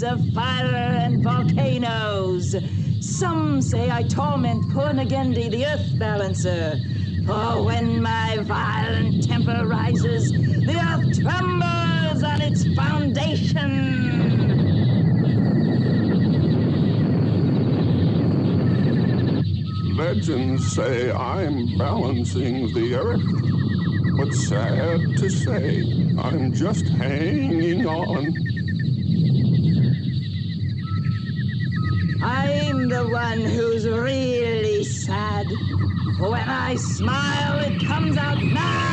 of fire and volcanoes. Some say I torment poor Nagendi, the earth balancer. For when my violent temper rises, the earth trembles on its foundation. Legends say I'm balancing the earth, but sad to say, I'm just hanging on. I'm the one who's really sad. When I smile, it comes out mad.